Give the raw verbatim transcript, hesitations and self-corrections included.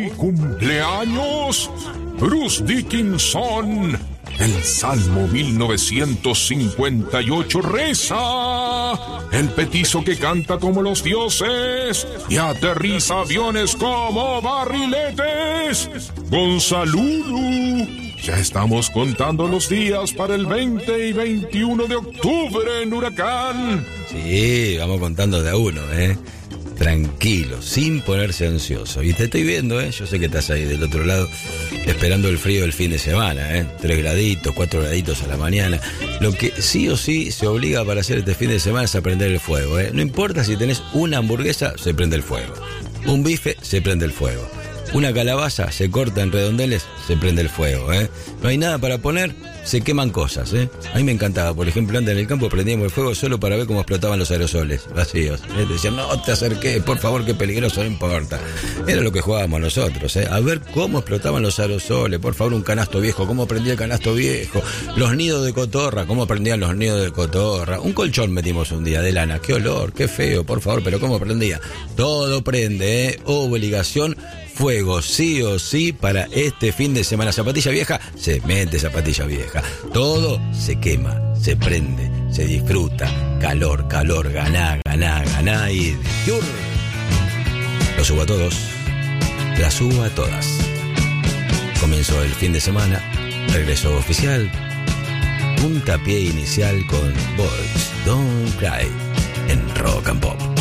Hoy cumpleaños Bruce Dickinson. El Salmo mil novecientos cincuenta y ocho reza: el petizo que canta como los dioses y aterriza aviones como barriletes. Gonzalulu. Ya estamos contando los días para el veinte y veintiuno de octubre en Huracán. Sí, vamos contando de a uno, ¿eh? Tranquilo, sin ponerse ansioso. Y te estoy viendo, ¿eh? Yo sé que estás ahí del otro lado esperando el frío del fin de semana, ¿eh? Tres graditos, cuatro graditos a la mañana. Lo que sí o sí se obliga para hacer este fin de semana es a prender el fuego, ¿eh? No importa si tenés una hamburguesa, se prende el fuego. Un bife, se prende el fuego. Una calabaza se corta en redondeles, se prende el fuego, ¿eh? No hay nada para poner, se queman cosas, ¿eh? A mí me encantaba, por ejemplo, antes en el campo prendíamos el fuego solo para ver cómo explotaban los aerosoles vacíos, ¿eh? Decían, no te acerques, por favor, que peligroso, no importa. Era lo que jugábamos nosotros, ¿eh? A ver cómo explotaban los aerosoles, por favor, un canasto viejo, cómo prendía el canasto viejo, los nidos de cotorra, cómo prendían los nidos de cotorra. Un colchón metimos un día de lana, qué olor, qué feo, por favor, pero cómo prendía. Todo prende, ¿eh? Obligación. Fuego, sí o sí, para este fin de semana. Zapatilla vieja, se mete zapatilla vieja. Todo se quema, se prende, se disfruta. Calor, calor, ganá, ganá, ganá y... ¡Yur! Lo subo a todos, la subo a todas. Comenzó el fin de semana, regreso oficial, puntapié inicial con Boys Don't Cry en Rock and Pop.